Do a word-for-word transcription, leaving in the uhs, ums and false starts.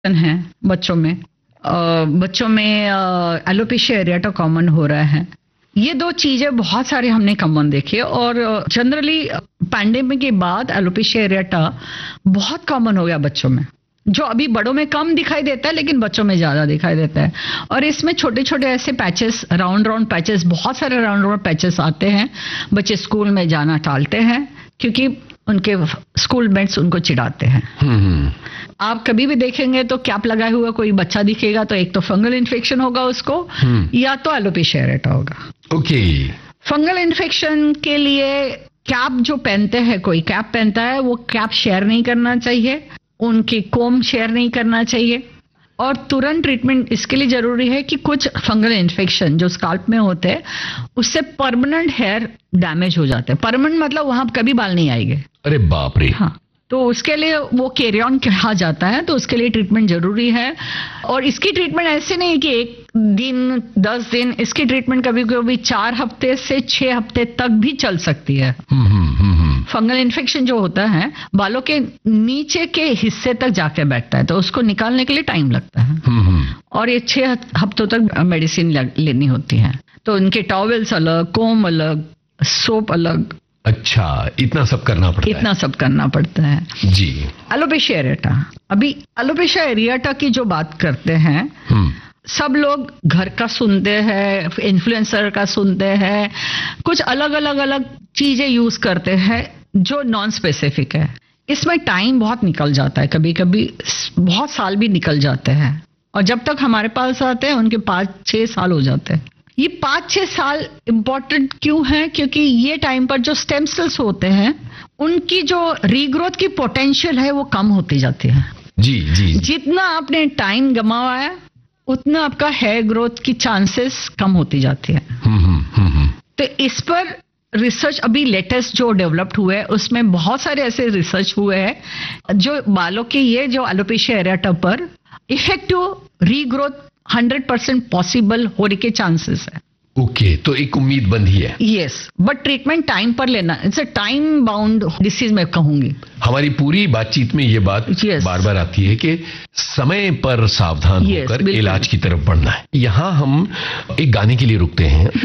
है बच्चों में अ, बच्चों में एलोपेशिया एरिएटा कॉमन हो रहा है। ये दो चीजें बहुत सारे हमने कॉमन देखी और जनरली पैंडेमिक के बाद एलोपेशिया एरिएटा बहुत कॉमन हो गया बच्चों में, जो अभी बड़ों में कम दिखाई देता है लेकिन बच्चों में ज्यादा दिखाई देता है। और इसमें छोटे छोटे ऐसे पैचेस, राउंड राउंड पैचेस, बहुत सारे राउंड राउंड पैचेस आते हैं। बच्चे स्कूल में जाना टालते हैं क्योंकि उनके स्कूल मेट्स उनको चिढ़ाते हैं। आप कभी भी देखेंगे तो कैप लगाए हुआ कोई बच्चा दिखेगा तो एक तो फंगल इन्फेक्शन होगा उसको, या तो एलोपेशिया एरिएटा होगा। ओके। फंगल इन्फेक्शन के लिए कैप जो पहनते हैं, कोई कैप पहनता है, वो कैप शेयर नहीं करना चाहिए, उनकी कोम शेयर नहीं करना चाहिए। और तुरंत ट्रीटमेंट इसके लिए जरूरी है कि कुछ फंगल इन्फेक्शन जो स्काल्प में होते हैं उससे परमानेंट हेयर डैमेज हो जाते हैं। परमानेंट मतलब वहां कभी बाल नहीं आएंगे। अरे बाप रे। हाँ, तो उसके लिए वो कैरी ऑन कहा जाता है, तो उसके लिए ट्रीटमेंट जरूरी है। और इसकी ट्रीटमेंट ऐसे नहीं कि एक दिन, दस दिन, इसकी ट्रीटमेंट कभी कभी चार हफ्ते से छह हफ्ते तक भी चल सकती है। फंगल इन्फेक्शन जो होता है बालों के नीचे के हिस्से तक जाके बैठता है, तो उसको निकालने के लिए टाइम लगता है और ये छह हफ्तों तक मेडिसिन लेनी होती है। तो उनके टॉवेल्स अलग, कोम अलग, सोप अलग। अच्छा, इतना सब करना पड़ता है। इतना सब करना पड़ता है जी। एलोपेशिया एरिएटा, अभी एलोपेशिया एरिएटा की जो बात करते हैं, सब लोग घर का सुनते हैं, इन्फ्लुएंसर का सुनते हैं, कुछ अलग अलग अलग चीजें यूज करते हैं जो नॉन स्पेसिफिक है। इसमें टाइम बहुत निकल जाता है, कभी कभी बहुत साल भी निकल जाते हैं, और जब तक हमारे पास आते हैं उनके पाँच छह साल हो जाते हैं। ये पाँच छह साल इम्पोर्टेंट क्यों है? क्योंकि ये टाइम पर जो स्टेम सेल्स होते हैं उनकी जो रीग्रोथ की पोटेंशियल है वो कम होती जाती है। जी जी। जितना आपने टाइम गंवाया है उतना आपका हेयर ग्रोथ की चांसेस कम होती जाती है। तो इस पर रिसर्च अभी लेटेस्ट जो डेवलप्ड हुए हैं उसमें बहुत सारे ऐसे रिसर्च हुए हैं जो बालों के ये जो एलोपेशिया एरिएटा पर effective regrowth hundred percent possible होने के चांसेस है। ओके okay, तो एक उम्मीद बंधी है। यस, बट ट्रीटमेंट टाइम पर लेना, it's a time bound disease मैं कहूंगी। हमारी पूरी बातचीत में ये बात yes. बार बार आती है कि समय पर सावधान yes, होकर इलाज की तरफ बढ़ना है। यहाँ हम एक गाने के लिए रुकते हैं।